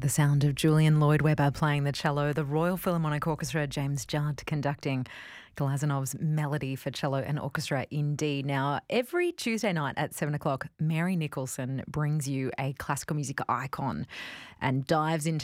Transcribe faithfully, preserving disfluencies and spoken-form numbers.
The sound of Julian Lloyd-Webber playing the cello, the Royal Philharmonic Orchestra, James Judd conducting Glazanov's Melody for Cello and Orchestra in D. Now, every Tuesday night at seven o'clock, Mary Nicholson brings you a classical music icon and dives into